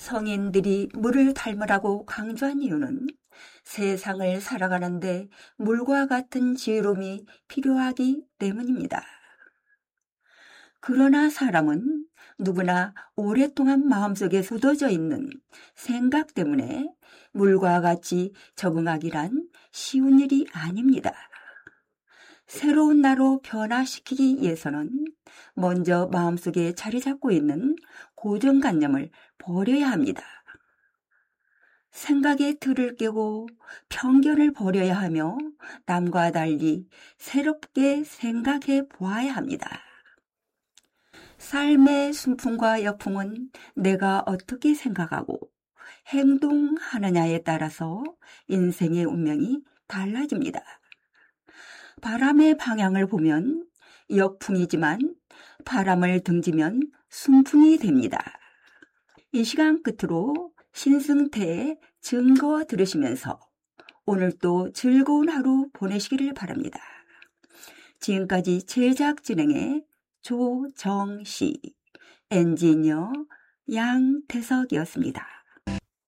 성인들이 물을 닮으라고 강조한 이유는 세상을 살아가는데 물과 같은 지혜로움이 필요하기 때문입니다. 그러나 사람은 누구나 오랫동안 마음속에 쏟아져 있는 생각 때문에 물과 같이 적응하기란 쉬운 일이 아닙니다. 새로운 나로 변화시키기 위해서는 먼저 마음속에 자리 잡고 있는 고정관념을 버려야 합니다. 생각의 틀을 깨고 편견을 버려야 하며 남과 달리 새롭게 생각해 보아야 합니다. 삶의 순풍과 역풍은 내가 어떻게 생각하고 행동하느냐에 따라서 인생의 운명이 달라집니다. 바람의 방향을 보면 역풍이지만 바람을 등지면 순풍이 됩니다. 이 시간 끝으로 신승태의 증거 들으시면서 오늘도 즐거운 하루 보내시기를 바랍니다. 지금까지 제작 진행의 조정씨, 엔지니어 양태석이었습니다.